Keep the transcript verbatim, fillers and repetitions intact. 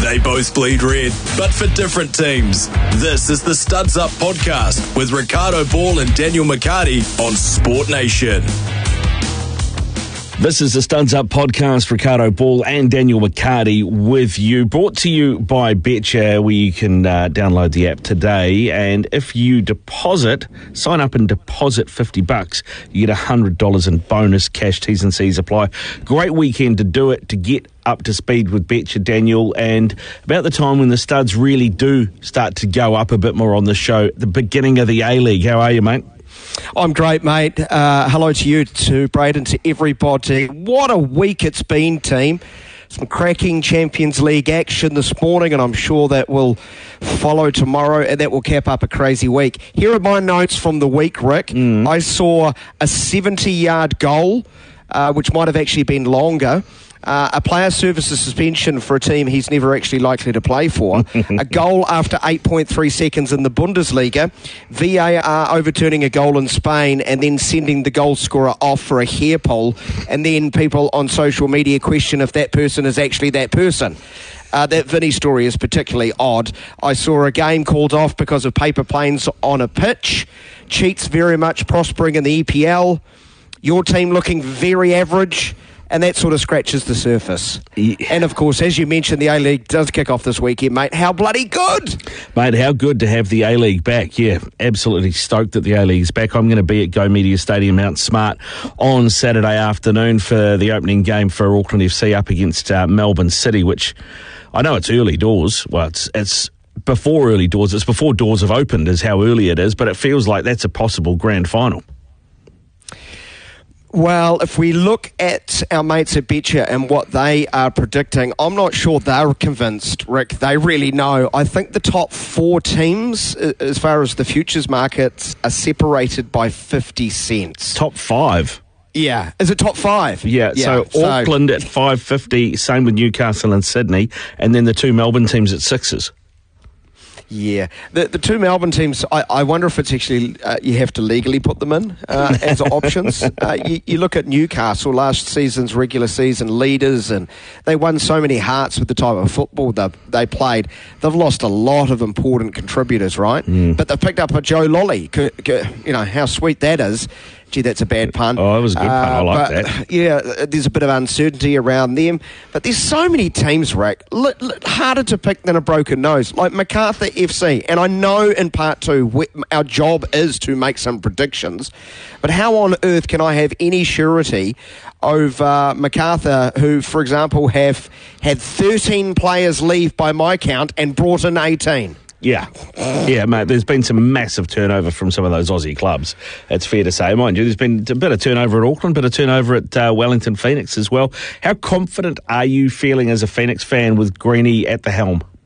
They both bleed red, but for different teams. This is the Studs Up Podcast with Ricardo Ball and Daniel McCarty on Sport Nation. This is the Studs Up Podcast. Ricardo Ball and Daniel McCarty with you. Brought to you by Betcha, where you can uh, download the app today. And if you deposit, sign up and deposit fifty bucks, you get one hundred dollars in bonus cash. T's and C's apply. Great weekend to do it, to get up to speed with Betcha, Daniel. And about the time when the studs really do start to go up a bit more on the show, the beginning of the A-League. How are you, mate? I'm great, mate. Uh, hello to you, to Braden, to everybody. What a week it's been, team. Some cracking Champions League action this morning, and I'm sure that will follow tomorrow, and that will cap up a crazy week. Here are my notes from the week, Rick. Mm. I saw a seventy-yard goal, uh, which might have actually been longer. Uh, a player services suspension for a team he's never actually likely to play for. A goal after eight point three seconds in the Bundesliga. V A R overturning a goal in Spain and then sending the goal scorer off for a hair pull. And then people on social media question if that person is actually that person. Uh, that Vinny story is particularly odd. I saw a game called off because of paper planes on a pitch. Cheats very much prospering in the E P L. Your team looking very average. And that sort of scratches the surface. Yeah. And, of course, as you mentioned, the A-League does kick off this weekend, mate. How bloody good! Mate, how good to have the A-League back. Yeah, absolutely stoked that the A-League's back. I'm going to be at Go Media Stadium, Mount Smart, on Saturday afternoon for the opening game for Auckland F C up against uh, Melbourne City, which I know it's early doors. Well, it's... it's before early doors. It's before doors have opened is how early it is, but it feels like that's a possible grand final. Well, if we look at our mates at Betcha and what they are predicting, I'm not sure they're convinced, Rick. They really know. I think the top four teams, as far as the futures markets, are separated by fifty cents. Top five? Yeah. Is it top five? Yeah, yeah so, so Auckland at five fifty, same with Newcastle and Sydney, and then the two Melbourne teams at sixes. Yeah, the the two Melbourne teams, I, I wonder if it's actually, uh, you have to legally put them in uh, as options. Uh, you, you look at Newcastle, last season's regular season leaders, and they won so many hearts with the type of football they, they played. They've lost a lot of important contributors, right? Mm. But they've picked up a Joe Lolly. You know, how sweet that is. Gee, that's a bad pun. Oh, it was a good uh, pun. I like but, that. Yeah, there's a bit of uncertainty around them. But there's so many teams, Rick, li- li- harder to pick than a broken nose. Like MacArthur F C. And I know in part two, we, our job is to make some predictions. But how on earth can I have any surety over MacArthur, who, for example, have had thirteen players leave by my count and brought in eighteen? Yeah, yeah, mate, there's been some massive turnover from some of those Aussie clubs, it's fair to say. Mind you, there's been a bit of turnover at Auckland, a bit of turnover at uh, Wellington Phoenix as well. How confident are you feeling as a Phoenix fan with Greeny at the helm?